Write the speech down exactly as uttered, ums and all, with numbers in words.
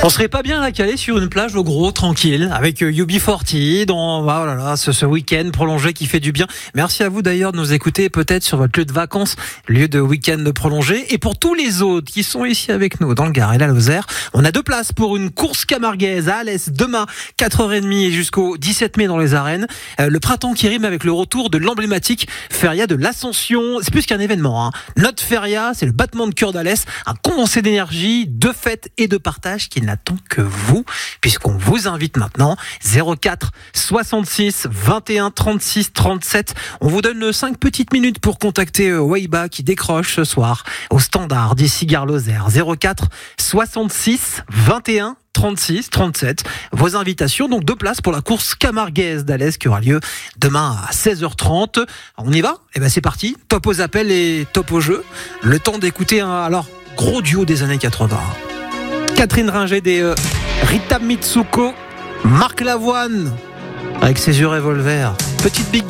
On serait pas bien à caler sur une plage au gros, tranquille, avec U B quarante dans oh là là, ce, ce week-end prolongé qui fait du bien. Merci à vous d'ailleurs de nous écouter peut-être sur votre lieu de vacances, lieu de week-end prolongé. Et pour tous les autres qui sont ici avec nous dans le Gard et la Lozère, on a deux places pour une course camarguaise à Alès demain, quatre heures trente et jusqu'au dix-sept mai dans les arènes. Euh, le printemps qui rime avec le retour de l'emblématique Feria de l'Ascension. C'est plus qu'un événement, hein. Notre Feria, c'est le battement de cœur d'Alès, un condensé d'énergie, de fête et de partage qui n'attend que vous, puisqu'on vous invite maintenant. zéro quatre soixante-six vingt et un trente-six trente-sept. On vous donne cinq petites minutes pour contacter Weiba qui décroche ce soir au standard d'ici Gare Lozère. zéro quatre soixante-six vingt et un trente-six trente-sept. Vos invitations, donc deux places pour la course camarguaise d'Alès qui aura lieu demain à seize heures trente. On y va? Eh ben c'est parti. Top aux appels et top au jeu. Le temps d'écouter un alors gros duo des années quatre-vingts. Catherine Ringer des euh, Rita Mitsuko, Marc Lavoine avec ses yeux revolver. Petite big